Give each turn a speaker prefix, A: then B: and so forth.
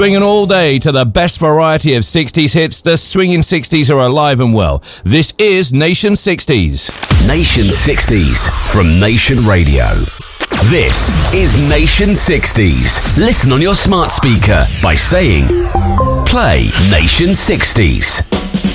A: Swinging all day to the best variety of 60s hits. The swinging 60s are alive and well. This is Nation 60s.
B: Nation 60s from Nation Radio. This is Nation 60s. Listen on your smart speaker by saying, play Nation 60s.